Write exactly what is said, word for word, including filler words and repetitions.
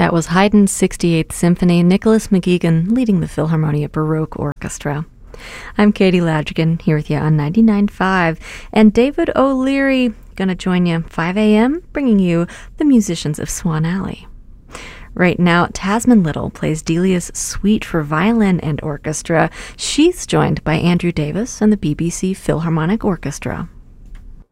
That was Haydn's sixty-eighth Symphony, Nicholas McGeegan leading the Philharmonia Baroque Orchestra. I'm Katie Ladrigan, here with you on ninety-nine point five, and David O'Leary going to join you five a.m., bringing you the musicians of Swan Alley. Right now, Tasman Little plays Delia's Suite for Violin and Orchestra. She's joined by Andrew Davis and the B B C Philharmonic Orchestra.